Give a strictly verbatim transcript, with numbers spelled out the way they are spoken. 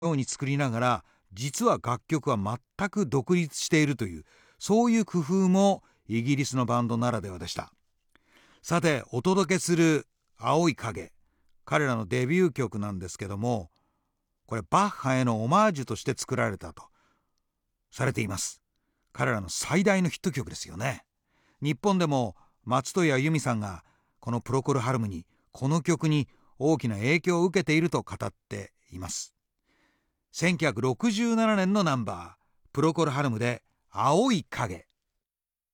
ように作りながら、実は楽曲は全く独立しているという、そういう工夫もイギリスのバンドならではでした。さて、お届けする青い影、彼らのデビュー曲なんですけども、これバッハへのオマージュとして作られたとされています。彼らの最大のヒット曲ですよね。日本でも松任谷由実さんがこのプロコルハルムに、この曲に大きな影響を受けていると語っています。せんきゅうひゃくろくじゅうななねんのナンバー、プロコルハルムで青い影。